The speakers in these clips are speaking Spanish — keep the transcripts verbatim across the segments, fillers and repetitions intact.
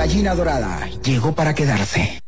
gallina dorada llegó para quedarse.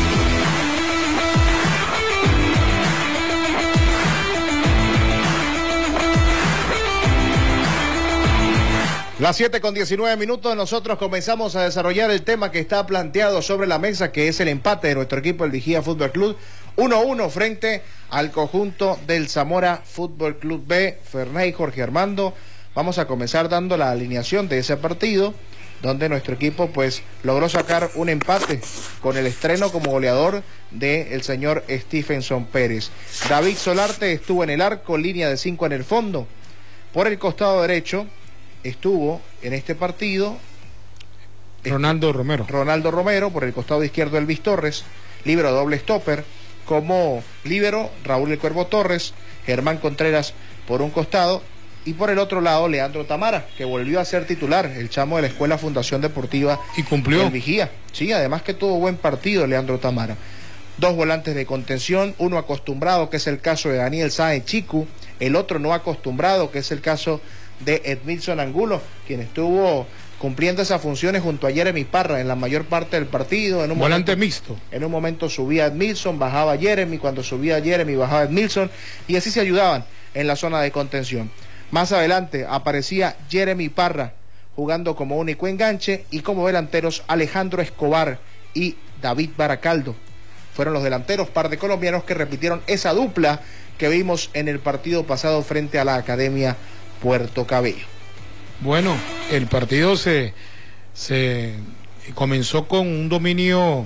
Las siete con diecinueve minutos, nosotros comenzamos a desarrollar el tema que está planteado sobre la mesa, que es el empate de nuestro equipo, el Vigía Fútbol Club, uno a uno frente al conjunto del Zamora Fútbol Club B. Ferney, Jorge Armando, vamos a comenzar dando la alineación de ese partido, donde nuestro equipo pues logró sacar un empate con el estreno como goleador del señor Stephenson Pérez. David Solarte estuvo en el arco, línea de cinco en el fondo. Por el costado derecho estuvo en este partido Ronaldo Romero. Ronaldo Romero, por el costado izquierdo Elvis Torres, líbero doble stopper, como líbero Raúl El Cuervo Torres, Germán Contreras por un costado, y por el otro lado Leandro Tamara, que volvió a ser titular, el chamo de la Escuela Fundación Deportiva y cumplió el Vigía. Sí, además que tuvo buen partido Leandro Tamara. Dos volantes de contención, uno acostumbrado, que es el caso de Daniel Sáenz Chicu, el otro no acostumbrado, que es el caso de Edmilson Angulo, quien estuvo cumpliendo esas funciones junto a Jeremy Parra en la mayor parte del partido. En un volante momento, mixto. En un momento subía Edmilson, bajaba Jeremy, cuando subía Jeremy bajaba Edmilson, y así se ayudaban en la zona de contención. Más adelante aparecía Jeremy Parra jugando como único enganche, y como delanteros Alejandro Escobar y David Baracaldo. Fueron los delanteros, par de colombianos que repitieron esa dupla que vimos en el partido pasado frente a la Academia Puerto Cabello. Bueno, el partido se, se comenzó con un dominio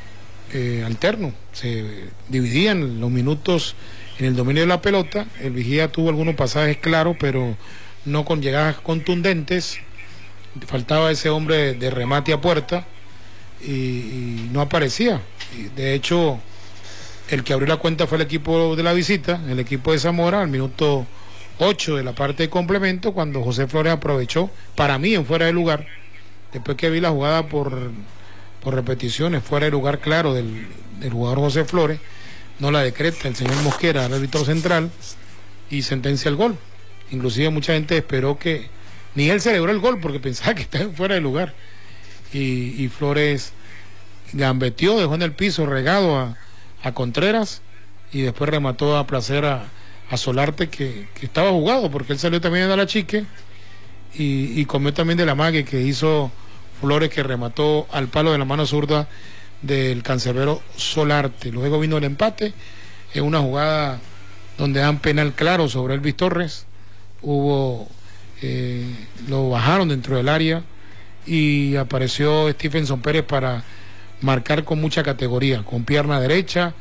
eh, alterno, se dividían los minutos en el dominio de la pelota. El Vigía tuvo algunos pasajes claros, pero no con llegadas contundentes. Faltaba ese hombre de, de remate a puerta y, y no aparecía. De hecho, el que abrió la cuenta fue el equipo de la visita, el equipo de Zamora, al minuto ocho de la parte de complemento, cuando José Flores aprovechó, para mí en fuera de lugar, después que vi la jugada por, por repeticiones, fuera de lugar claro del, del jugador José Flores, no la decreta el señor Mosquera, el árbitro central, y sentencia el gol. Inclusive mucha gente esperó que, ni él celebró el gol porque pensaba que estaba fuera de lugar, y, y Flores gambeteó, dejó en el piso regado a, a Contreras, y después remató a placer a a Solarte, que, que estaba jugado, porque él salió también de la chique y, y comió también de la mague que hizo Flores, que remató al palo de la mano zurda del cancerbero Solarte. Luego vino el empate en una jugada donde dan penal claro sobre Elvis Torres. Hubo eh, lo bajaron dentro del área y apareció Stephenson Pérez para marcar con mucha categoría, con pierna derecha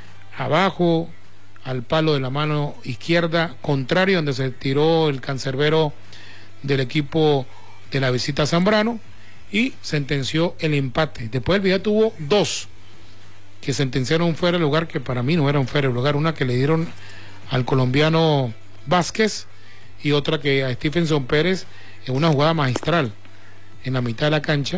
abajo al palo de la mano izquierda, contrario, donde se tiró el cancerbero del equipo de la visita Zambrano, y sentenció el empate. Después el Vigía tuvo dos que sentenciaron fuera de lugar, que para mí no eran fuera de lugar, una que le dieron al colombiano Vázquez y otra que a Stephenson Pérez en una jugada magistral en la mitad de la cancha,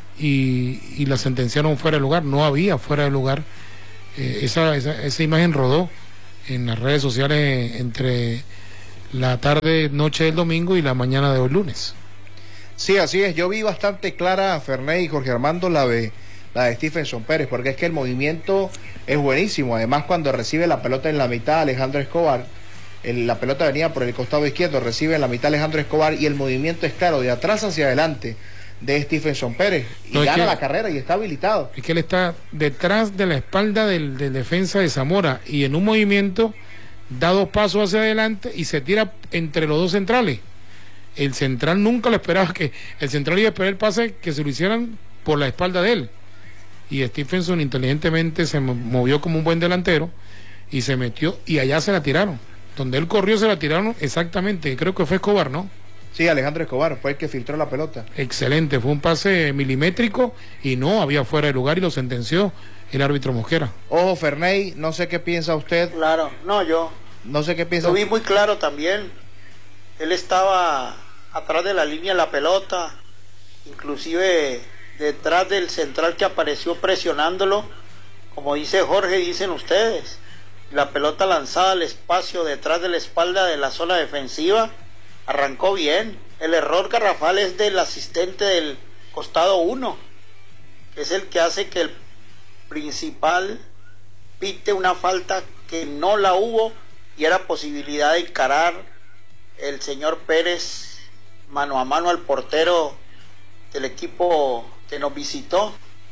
y, y la sentenciaron fuera de lugar. No había fuera de lugar. Eh, esa, esa, esa imagen rodó en las redes sociales entre la tarde, noche del domingo y la mañana de hoy lunes. Sí, así es. Yo vi bastante clara, Ferney y Jorge Armando, la de, la de Stephenson Pérez, porque es que el movimiento es buenísimo. Además, cuando recibe la pelota en la mitad Alejandro Escobar, el, la pelota venía por el costado izquierdo, recibe en la mitad Alejandro Escobar, y el movimiento es claro, de atrás hacia adelante, de Stephenson Pérez, y no, gana que, la carrera y está habilitado. Es que él está detrás de la espalda del, del defensa de Zamora, y en un movimiento da dos pasos hacia adelante y se tira entre los dos centrales. El central nunca lo esperaba, que el central iba a esperar el pase que se lo hicieran por la espalda de él, y Stephenson inteligentemente se movió como un buen delantero y se metió, y allá se la tiraron, donde él corrió se la tiraron exactamente. Creo que fue Escobar, ¿no? Sí, Alejandro Escobar fue el que filtró la pelota. Excelente, fue un pase milimétrico y no había fuera de lugar, y lo sentenció el árbitro Mosquera. Ojo, Ferney, no sé qué piensa usted. Claro, no, yo no sé qué piensa. Lo vi muy claro también. Él estaba atrás de la línea de la pelota, inclusive detrás del central que apareció presionándolo, como dice Jorge, dicen ustedes, la pelota lanzada al espacio detrás de la espalda de la zona defensiva. Arrancó bien. El error garrafal es del asistente del costado uno, que es el que hace que el principal pite una falta que no la hubo y era posibilidad de encarar el señor Pérez mano a mano al portero del equipo que nos visitó.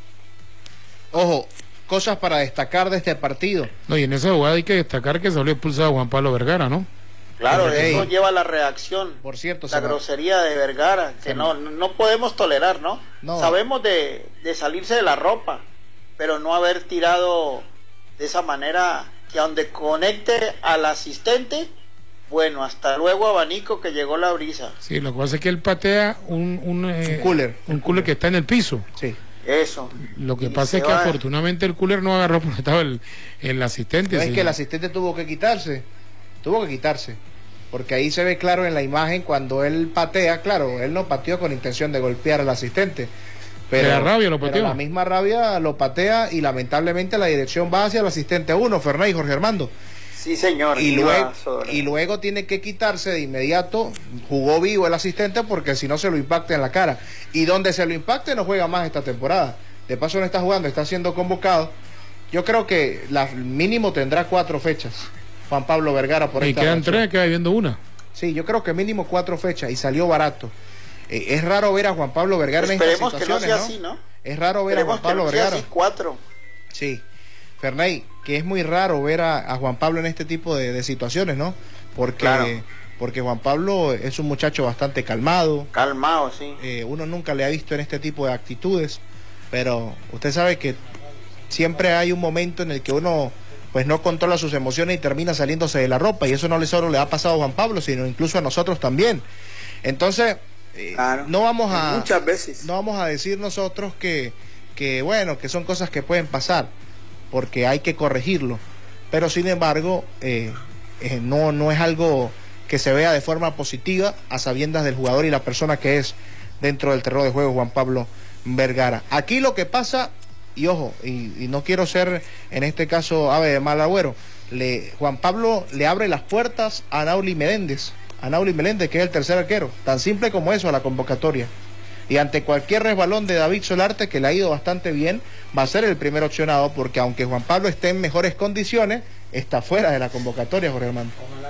Ojo, cosas para destacar de este partido. No, y en esa jugada hay que destacar que salió expulsado Juan Pablo Vergara, ¿no? Claro, Hey. eso lleva a la reacción. Por cierto, la se grosería de Vergara, que no, no podemos tolerar, ¿no? No. Sabemos de, de salirse de la ropa, pero no haber tirado de esa manera que donde conecte al asistente, bueno, hasta luego abanico que llegó la brisa. Sí, lo que pasa es que él patea un, un, eh, Un cooler. un cooler que está en el piso. Sí. Eso. Lo que Y pasa se es que va- afortunadamente el cooler no agarró porque estaba el, el asistente. No es sí. que el asistente tuvo que quitarse, tuvo que quitarse, porque ahí se ve claro en la imagen cuando él patea, claro, él no pateó con intención de golpear al asistente, pero De la rabia lo pero pateó. la misma rabia lo patea y lamentablemente la dirección va hacia el asistente uno, Ferney, Jorge Armando, Sí, señor. y iba luego, sobre- y luego tiene que quitarse de inmediato, jugó vivo el asistente porque si no se lo impacta en la cara, y donde se lo impacte no juega más esta temporada, de paso no está jugando, está siendo convocado. Yo creo que la mínimo tendrá cuatro fechas Juan Pablo Vergara por Y esta quedan reacción. tres, queda viendo una. Sí, yo creo que mínimo cuatro fechas y salió barato. Eh, es raro ver a Juan Pablo Vergara en estas Esperemos que no situaciones, sea así, ¿no? Es raro ver a Esperemos Juan que Pablo no sea Vergara. así, cuatro. Sí, Ferney, que es muy raro ver a, a Juan Pablo en este tipo de, de situaciones, ¿no? Porque, Claro. porque Juan Pablo es un muchacho bastante calmado, Calmado, sí. eh, uno nunca le ha visto en este tipo de actitudes, pero usted sabe que siempre hay un momento en el que uno pues no controla sus emociones y termina saliéndose de la ropa, y eso no le solo le ha pasado a Juan Pablo, sino incluso a nosotros también. Entonces, eh, Claro. no vamos a Muchas veces. no vamos a decir nosotros que, que bueno, que son cosas que pueden pasar, porque hay que corregirlo, pero sin embargo, eh, eh, no, no es algo que se vea de forma positiva a sabiendas del jugador y la persona que es dentro del terreno de juego Juan Pablo Vergara. Aquí lo que pasa, y ojo, y, y no quiero ser en este caso ave de mal agüero, le, Juan Pablo le abre las puertas a Nauli Meléndez, a Nauli Meléndez, que es el tercer arquero, tan simple como eso, a la convocatoria. Y ante cualquier resbalón de David Solarte, que le ha ido bastante bien, va a ser el primer opcionado, porque aunque Juan Pablo esté en mejores condiciones, está fuera de la convocatoria, Jorge Armando.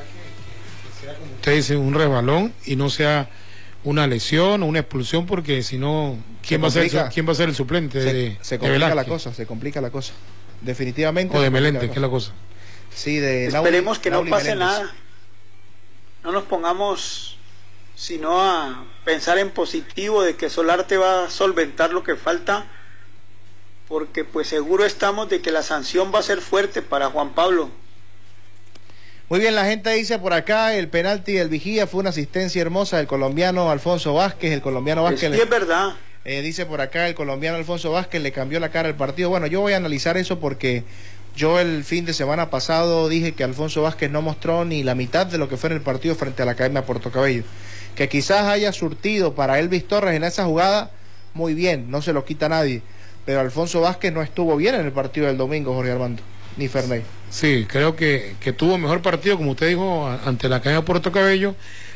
Usted dice un resbalón y no sea una lesión o una expulsión, porque si no, ¿quién, Se va a ser, complica. ¿quién va a ser el suplente Se, de, se de complica la Velázquez? cosa, se complica la cosa. Definitivamente. O de se complica Meléndez, la que es la cosa. Sí, de Esperemos Nauli- que no Nauli pase Meléndez. nada. No nos pongamos sino a pensar en positivo de que Solarte va a solventar lo que falta, porque pues seguro estamos de que la sanción va a ser fuerte para Juan Pablo. Muy bien, la gente dice por acá, el penalti del Vigía fue una asistencia hermosa del colombiano Alfonso Vázquez, el colombiano Sí, Vázquez le- es verdad. Eh, dice por acá el colombiano Alfonso Vázquez le cambió la cara al partido. Bueno, yo voy a analizar eso porque yo el fin de semana pasado dije que Alfonso Vázquez no mostró ni la mitad de lo que fue en el partido frente a la Academia Puerto Cabello. Que quizás haya surtido para Elvis Torres en esa jugada, muy bien, no se lo quita nadie. Pero Alfonso Vázquez no estuvo bien en el partido del domingo, Jorge Armando, ni Ferney. Sí, creo que, que tuvo mejor partido, como usted dijo, a- ante la Academia Puerto Cabello.